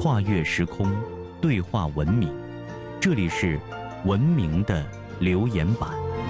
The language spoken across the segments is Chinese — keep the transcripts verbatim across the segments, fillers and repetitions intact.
跨越时空，对话文明。这里是文明的留言板。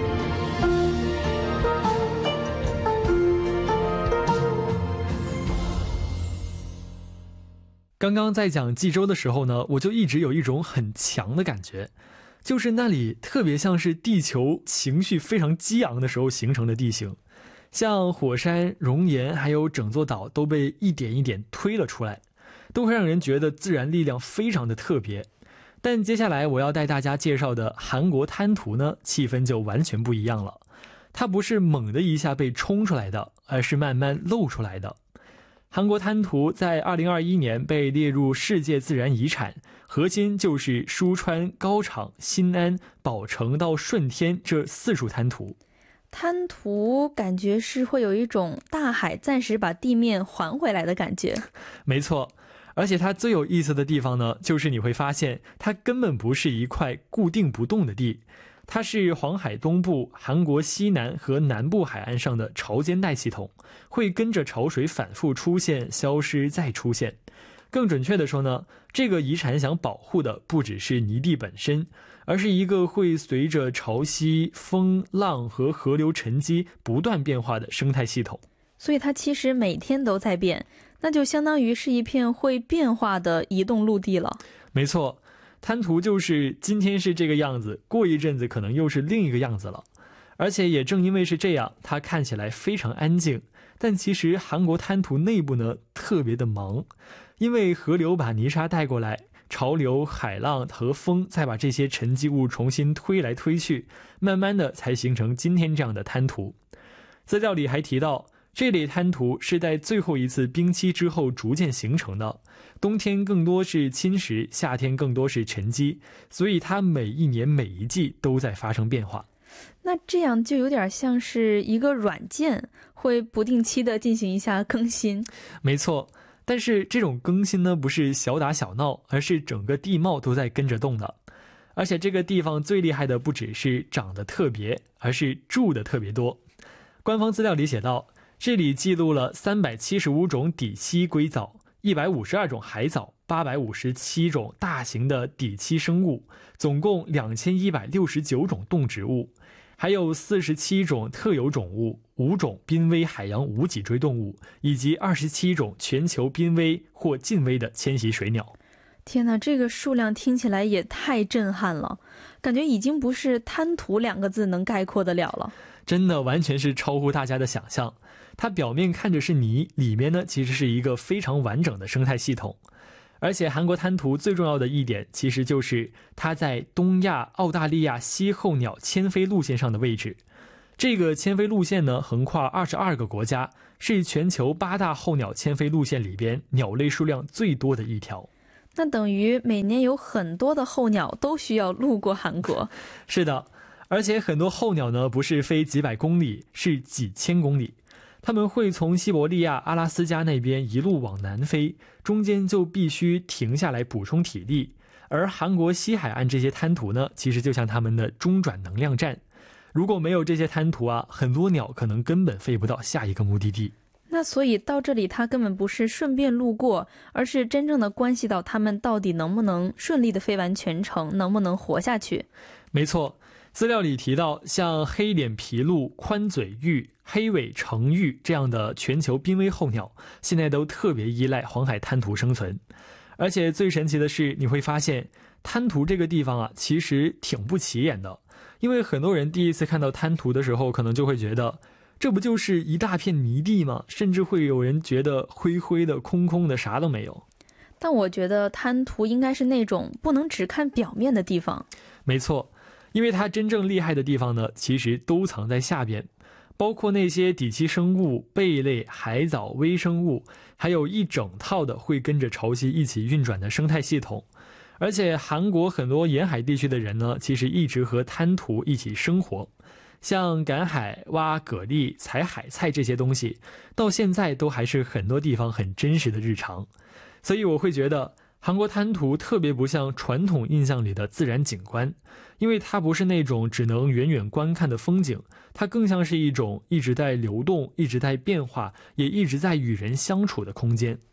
刚刚在讲济州的时候呢，我就一直有一种很强的感觉，就是那里特别像是地球情绪非常激昂的时候形成的地形，像火山、熔岩还有整座岛都被一点一点推了出来，都会让人觉得自然力量非常的特别。但接下来我要带大家介绍的韩国滩涂呢，气氛就完全不一样了。它不是猛的一下被冲出来的，而是慢慢露出来的。韩国滩涂在二零二一年被列入世界自然遗产，核心就是书川、高场、新安、宝城到顺天这四处滩涂。 滩涂感觉是会有一种大海暂时把地面还回来的感觉。 没错，而且它最有意思的地方呢，就是你会发现它根本不是一块固定不动的地，它是黄海东部、韩国西南和南部海岸上的潮间带系统，会跟着潮水反复出现、消失再出现。更准确的说呢，这个遗产想保护的不只是泥地本身，而是一个会随着潮汐、风、浪和河流沉积不断变化的生态系统。 所以它其实每天都在变，那就相当于是一片会变化的移动陆地了。 没错，滩涂就是今天是这个样子，过一阵子可能又是另一个样子了。而且也正因为是这样，它看起来非常安静，但其实韩国滩涂内部呢特别的忙，因为河流把泥沙带过来，潮流、海浪和风再把这些沉积物重新推来推去，慢慢的才形成今天这样的滩涂。资料里还提到，这类滩涂是在最后一次冰期之后逐渐形成的，冬天更多是侵蚀，夏天更多是沉积，所以它每一年每一季都在发生变化。 那这样就有点像是一个软件，会不定期的进行一下更新。 没错，但是这种更新呢，不是小打小闹，而是整个地貌都在跟着动的。而且这个地方最厉害的不只是长得特别，而是住的特别多。官方资料里写道，这里记录了三百七十五种底栖硅藻、一百五十二种海藻、八百五十七种大型的底栖生物，总共两千一百六十九种动植物，还有四十七种特有种物、五种濒危海洋无脊椎动物，以及二十七种全球濒危或近危的迁徙水鸟。 天哪，这个数量听起来也太震撼了，感觉已经不是滩涂两个字能概括得了了。 真的完全是超乎大家的想象。它表面看着是泥，里面呢其实是一个非常完整的生态系统。而且韩国滩涂最重要的一点，其实就是它在东亚澳大利亚西候鸟迁飞路线上的位置。这个迁飞路线呢，横跨二十二个国家，是全球八大候鸟迁飞路线里边鸟类数量最多的一条。 那等于每年有很多的候鸟都需要路过韩国。 是的，而且很多候鸟呢，不是飞几百公里，是几千公里。他们会从西伯利亚、阿拉斯加那边一路往南飞，中间就必须停下来补充体力。而韩国西海岸这些滩涂呢，其实就像他们的中转能量站。如果没有这些滩涂啊，很多鸟可能根本飞不到下一个目的地。 那所以到这里它根本不是顺便路过，而是真正的关系到他们到底能不能顺利的飞完全程，能不能活下去。 没错，资料里提到像黑脸琵鹭、宽嘴鹬、黑尾橙鹬这样的全球濒危候鸟，现在都特别依赖黄海滩涂生存。而且最神奇的是，你会发现滩涂这个地方啊，其实挺不起眼的。因为很多人第一次看到滩涂的时候，可能就会觉得这不就是一大片泥地吗？甚至会有人觉得灰灰的、空空的，啥都没有。 但我觉得滩涂应该是那种不能只看表面的地方。 没错，因为它真正厉害的地方呢，其实都藏在下边，包括那些底栖生物、贝类、海藻、微生物，还有一整套的会跟着潮汐一起运转的生态系统。而且韩国很多沿海地区的人呢，其实一直和滩涂一起生活，像赶海、挖蛤蜊、采海菜这些东西，到现在都还是很多地方很真实的日常。所以我会觉得韩国滩涂特别不像传统印象里的自然景观，因为它不是那种只能远远观看的风景，它更像是一种一直在流动、一直在变化，也一直在与人相处的空间。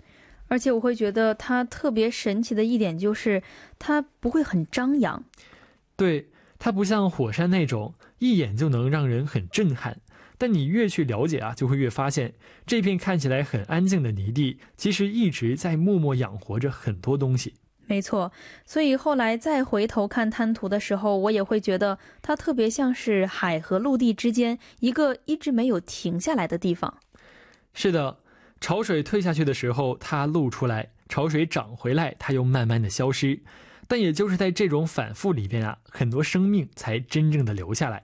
而且我会觉得它特别神奇的一点就是它不会很张扬。 对，它不像火山那种一眼就能让人很震撼，但你越去了解啊，就会越发现这片看起来很安静的泥地其实一直在默默养活着很多东西。 没错，所以后来再回头看滩涂的时候，我也会觉得它特别像是海和陆地之间一个一直没有停下来的地方。 是的，潮水退下去的时候它露出来，潮水涨回来它又慢慢的消失，但也就是在这种反复里边啊，很多生命才真正的留下来。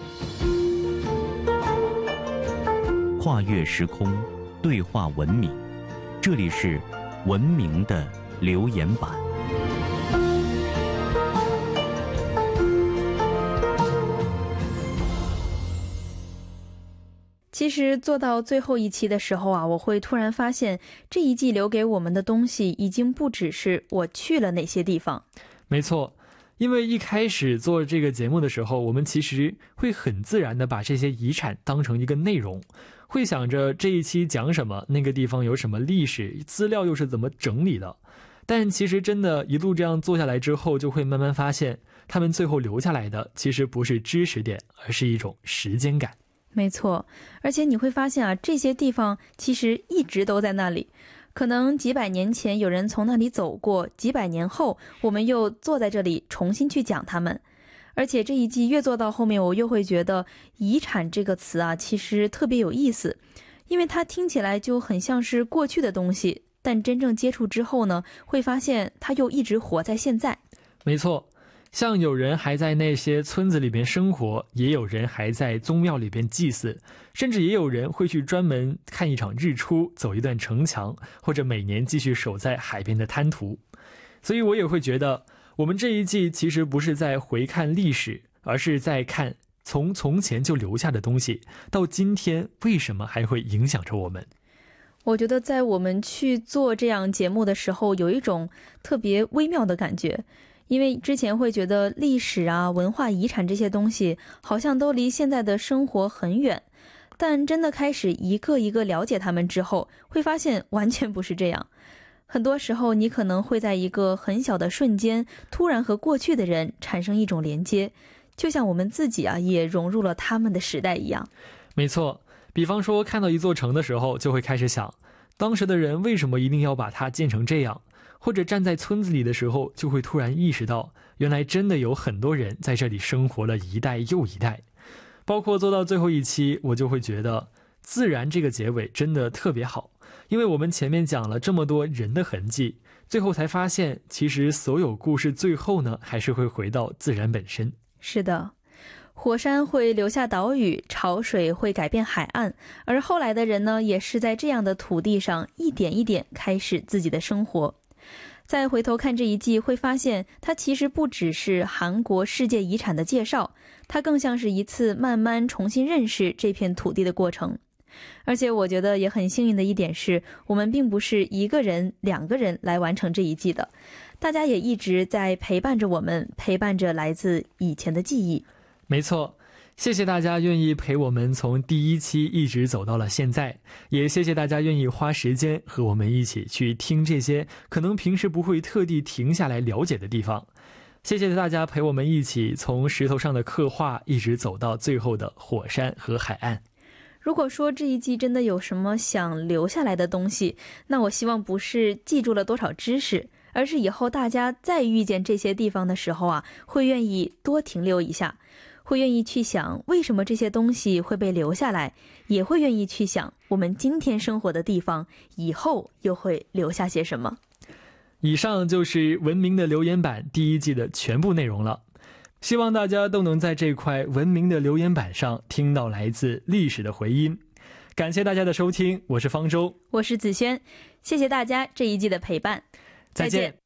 跨越时空，对话文明，这里是文明的留言板。 其实做到最后一期的时候啊，我会突然发现这一季留给我们的东西已经不只是我去了哪些地方。 没错，因为一开始做这个节目的时候，我们其实会很自然的把这些遗产当成一个内容，会想着这一期讲什么，那个地方有什么历史资料，又是怎么整理的。但其实真的一路这样做下来之后，就会慢慢发现他们最后留下来的其实不是知识点，而是一种时间感。 没错，而且你会发现啊，这些地方其实一直都在那里，可能几百年前有人从那里走过，几百年后我们又坐在这里重新去讲它们。而且这一季越做到后面，我又会觉得遗产这个词啊其实特别有意思，因为它听起来就很像是过去的东西，但真正接触之后呢，会发现它又一直活在现在。 没错，像有人还在那些村子里边生活，也有人还在宗庙里边祭祀，甚至也有人会去专门看一场日出，走一段城墙，或者每年继续守在海边的滩涂。所以我也会觉得我们这一季其实不是在回看历史，而是在看从从前就留下的东西到今天为什么还会影响着我们。 我觉得在我们去做这样节目的时候，有一种特别微妙的感觉，因为之前会觉得历史啊、文化遗产这些东西好像都离现在的生活很远，但真的开始一个一个了解他们之后，会发现完全不是这样。很多时候你可能会在一个很小的瞬间突然和过去的人产生一种连接，就像我们自己啊也融入了他们的时代一样。 没错，比方说看到一座城的时候，就会开始想当时的人为什么一定要把它建成这样，或者站在村子里的时候，就会突然意识到原来真的有很多人在这里生活了一代又一代。包括做到最后一期，我就会觉得自然这个结尾真的特别好，因为我们前面讲了这么多人的痕迹，最后才发现其实所有故事最后呢还是会回到自然本身。 是的，火山会留下岛屿，潮水会改变海岸，而后来的人呢也是在这样的土地上一点一点开始自己的生活。再回头看这一季，会发现它其实不只是韩国世界遗产的介绍，它更像是一次慢慢重新认识这片土地的过程。而且我觉得也很幸运的一点是，我们并不是一个人两个人来完成这一季的，大家也一直在陪伴着我们，陪伴着来自以前的记忆。 没错，谢谢大家愿意陪我们从第一期一直走到了现在，也谢谢大家愿意花时间和我们一起去听这些可能平时不会特地停下来了解的地方。谢谢大家陪我们一起从石头上的刻画一直走到最后的火山和海岸。 如果说这一季真的有什么想留下来的东西，那我希望不是记住了多少知识，而是以后大家再遇见这些地方的时候啊，会愿意多停留一下，会愿意去想为什么这些东西会被留下来，也会愿意去想我们今天生活的地方以后又会留下些什么。 以上就是文明的留言板第一季的全部内容了。希望大家都能在这块文明的留言板上听到来自历史的回音。感谢大家的收听，我是方舟， 我是子轩，谢谢大家这一季的陪伴， 再见。